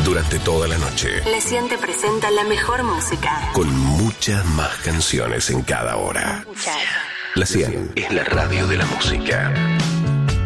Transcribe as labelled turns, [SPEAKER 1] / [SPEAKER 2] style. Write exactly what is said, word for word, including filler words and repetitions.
[SPEAKER 1] Durante toda la noche.
[SPEAKER 2] La cien te presenta la mejor música.
[SPEAKER 1] Con muchas más canciones en cada hora.
[SPEAKER 2] Muchas.
[SPEAKER 1] La cien es la radio de la música.